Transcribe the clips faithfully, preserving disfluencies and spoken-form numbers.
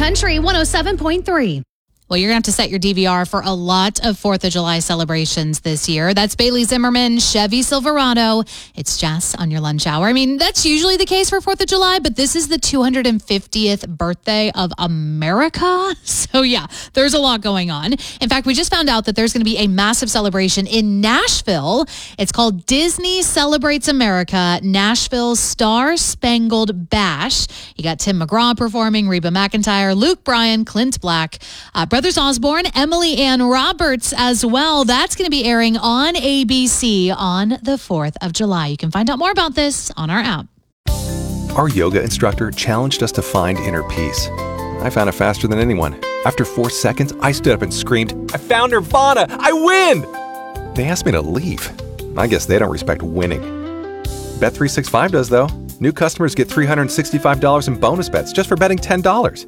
Country one oh seven point three. Well, you're going to have to set your D V R for a lot of fourth of July celebrations this year. That's Bailey Zimmerman, Chevy Silverado. It's Jess on your lunch hour. I mean, that's usually the case for fourth of July, but this is the two hundred fiftieth birthday of America. So yeah, there's a lot going on. In fact, we just found out that there's going to be a massive celebration in Nashville. It's called Disney Celebrates America, Nashville Star Spangled Bash. You got Tim McGraw performing, Reba McEntire, Luke Bryan, Clint Black, uh, Brothers Osborne, Emily Ann Roberts as well. That's going to be airing on A B C on the fourth of July. You can find out more about this on our app. Our yoga instructor challenged us to find inner peace. I found it faster than anyone. After four seconds, I stood up and screamed, "I found Nirvana! I win!" They asked me to leave. I guess they don't respect winning. Bet three sixty-five does, though. New customers get three hundred sixty-five dollars in bonus bets just for betting ten dollars.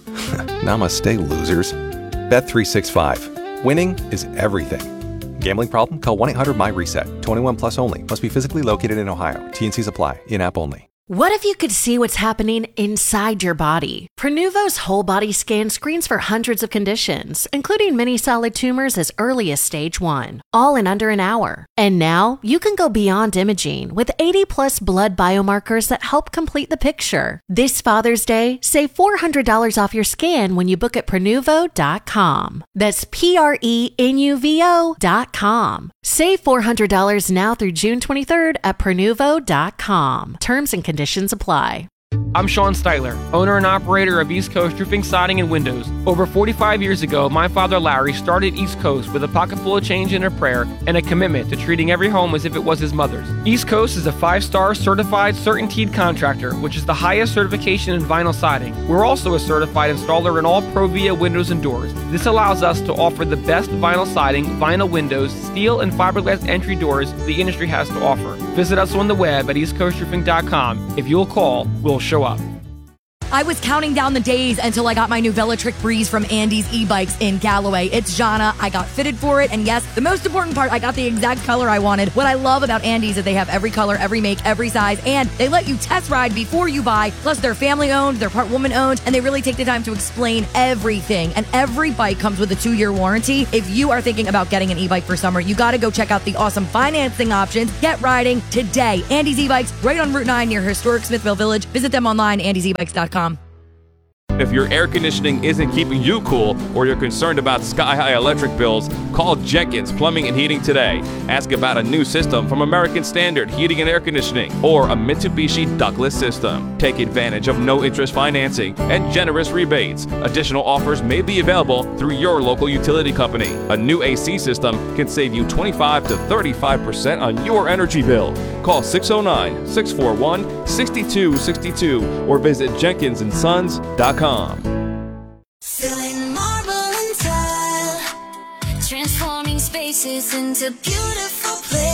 Namaste, losers. Bet three sixty-five. Winning is everything. Gambling problem? Call one eight hundred M Y reset. twenty-one plus only. Must be physically located in Ohio. T and Cs apply. In-app only. What if you could see what's happening inside your body? Prenuvo's whole body scan screens for hundreds of conditions, including many solid tumors as early as stage one, all in under an hour. And now you can go beyond imaging with eighty plus blood biomarkers that help complete the picture. This Father's Day, save four hundred dollars off your scan when you book at Prenuvo dot com. That's P R E N U V O dot com. Save four hundred dollars now through June twenty-third at Prenuvo dot com. Terms and conditions apply. I'm Sean Styler, owner and operator of East Coast Roofing, Siding, and Windows. Over forty-five years ago, my father Larry started East Coast with a pocket full of change and a prayer and a commitment to treating every home as if it was his mother's. East Coast is a five-star certified CertainTeed contractor, which is the highest certification in vinyl siding. We're also a certified installer in all Provia windows and doors. This allows us to offer the best vinyl siding, vinyl windows, steel, and fiberglass entry doors the industry has to offer. Visit us on the web at east coast roofing dot com. If you'll call, we'll show up. I was counting down the days until I got my new Velotric Breeze from Andy's e-bikes in Galloway. It's Jana. I got fitted for it. And yes, the most important part, I got the exact color I wanted. What I love about Andy's is they have every color, every make, every size, and they let you test ride before you buy. Plus, they're family owned, they're part woman owned, and they really take the time to explain everything. And every bike comes with a two-year warranty. If you are thinking about getting an e-bike for summer, you got to go check out the awesome financing options. Get riding today. Andy's e-bikes, right on Route nine near historic Smithville Village. Visit them online, andys e bikes dot com. If your air conditioning isn't keeping you cool or you're concerned about sky-high electric bills, call Jenkins Plumbing and Heating today. Ask about a new system from American Standard Heating and Air Conditioning or a Mitsubishi ductless system. Take advantage of no-interest financing and generous rebates. Additional offers may be available through your local utility company. A new A C system can save you twenty-five to thirty-five percent on your energy bill. Call six oh nine, six four one, six two six two or visit jenkins and sons dot com. Filling marble and tile, transforming spaces into beautiful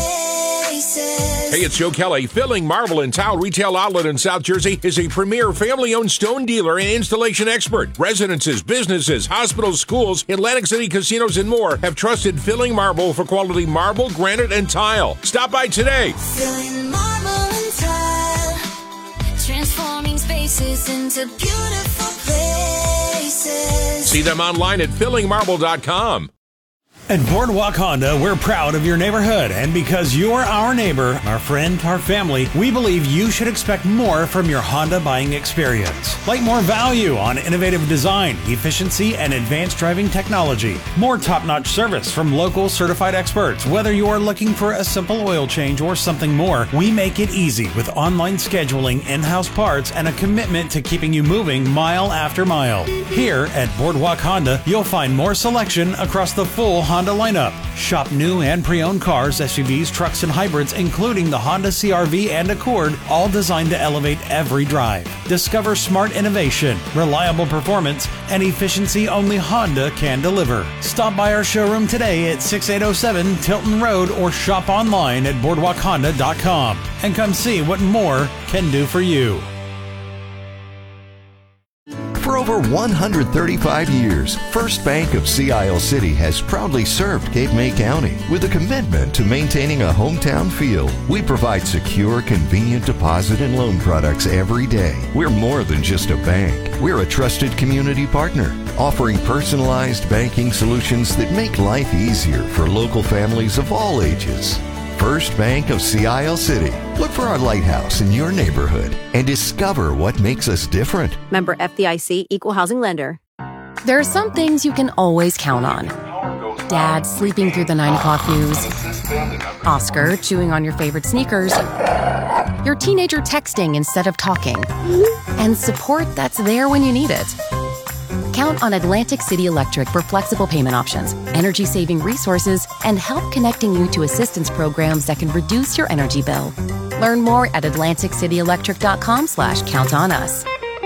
places. Hey, it's Joe Kelly. Filling Marble and Tile Retail Outlet in South Jersey is a premier family-owned stone dealer and installation expert. Residences, businesses, hospitals, schools, Atlantic City casinos, and more have trusted Filling Marble for quality marble, granite, and tile. Stop by today. Filling marble and tile, transforming spaces into beautiful places. See them online at filling marble dot com. At Boardwalk Honda, we're proud of your neighborhood, and because you're our neighbor, our friend, our family, we believe you should expect more from your Honda buying experience. Like more value on innovative design, efficiency, and advanced driving technology. More top-notch service from local certified experts. Whether you're looking for a simple oil change or something more, we make it easy with online scheduling, in-house parts, and a commitment to keeping you moving mile after mile. Here at Boardwalk Honda, you'll find more selection across the full Honda lineup. Shop new and pre-owned cars, S U Vs, trucks, and hybrids, including the Honda C R V and Accord, all designed to elevate every drive. Discover smart innovation, reliable performance, and efficiency only Honda can deliver. Stop by our showroom today at sixty-eight oh seven Tilton Road or shop online at boardwalk honda dot com and come see what more can do for you. For over one hundred thirty-five years, First Bank of Sea Isle City has proudly served Cape May County with a commitment to maintaining a hometown feel. We provide secure, convenient deposit and loan products every day. We're more than just a bank. We're a trusted community partner, offering personalized banking solutions that make life easier for local families of all ages. First Bank of Sea Isle City. Look for our lighthouse in your neighborhood and discover what makes us different. Member F D I C, Equal Housing Lender. There are some things you can always count on. Dad sleeping through the nine o'clock news. Oscar chewing on your favorite sneakers. Your teenager texting instead of talking. And support that's there when you need it. Count on Atlantic City Electric for flexible payment options, energy-saving resources, and help connecting you to assistance programs that can reduce your energy bill. Learn more at atlantic city electric dot com slash count on us.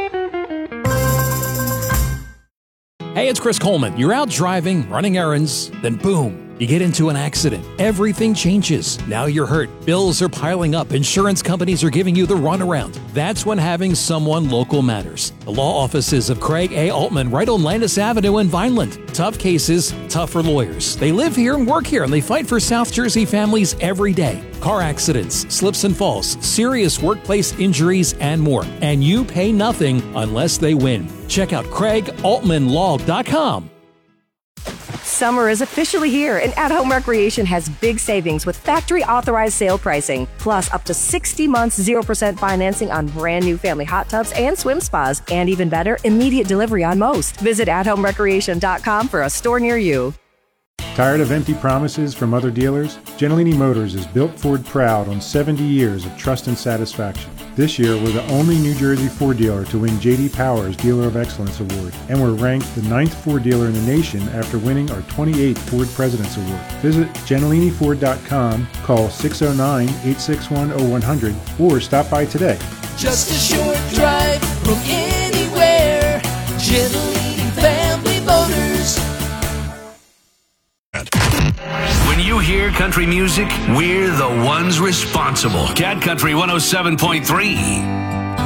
Hey, it's Chris Coleman. You're out driving, running errands, then boom, you get into an accident. Everything changes. Now you're hurt. Bills are piling up. Insurance companies are giving you the runaround. That's when having someone local matters. The law offices of Craig A. Altman right on Landis Avenue in Vineland. Tough cases, tougher lawyers. They live here and work here, and they fight for South Jersey families every day. Car accidents, slips and falls, serious workplace injuries, and more. And you pay nothing unless they win. Check out craig altman law dot com. Summer is officially here, and At Home Recreation has big savings with factory-authorized sale pricing, plus up to sixty months, zero percent financing on brand new family hot tubs and swim spas, and even better, immediate delivery on most. Visit at home recreation dot com for a store near you. Tired of empty promises from other dealers? Gentilini Motors is built Ford proud on seventy years of trust and satisfaction. This year, we're the only New Jersey Ford dealer to win J D Power's Dealer of Excellence Award, and we're ranked the ninth Ford dealer in the nation after winning our twenty-eighth Ford President's Award. Visit gentilini ford dot com, call six oh nine, eight six one, oh one hundred, or stop by today. Just a short drive from anywhere. Gentilini Family Motors. When you hear country music, we're the ones responsible. Cat Country one oh seven point three.